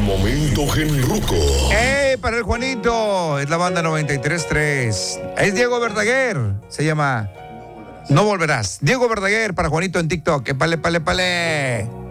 momento Genruco. ¡Ey! Para el Juanito. Es la banda 93.3. Es Diego Verdaguer. Se llama No Volverás. Diego Verdaguer para Juanito en TikTok. Pale.